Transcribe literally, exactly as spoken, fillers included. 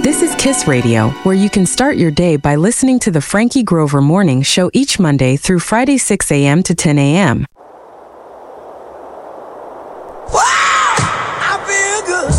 This is Kiss Radio, where you can start your day by listening to the Frankie Grover Morning Show each Monday through Friday, six a.m. to ten a.m. Wow! I feel good.